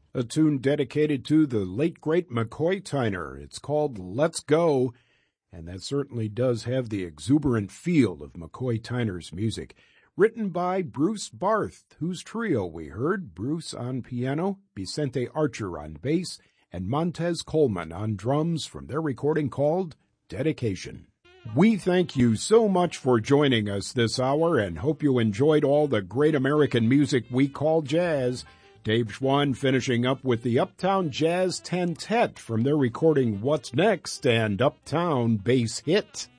A tune dedicated to the late great McCoy Tyner. It's called Let's Go, and that certainly does have the exuberant feel of McCoy Tyner's music. Written by Bruce Barth, whose trio we heard, Bruce on piano, Vicente Archer on bass, and Montez Coleman on drums from their recording called Dedication. We thank you so much for joining us this hour and hope you enjoyed all the great American music we call jazz. Dave Schwann finishing up with the Uptown Jazz Tentet from their recording What's Next and Uptown Bass Hit.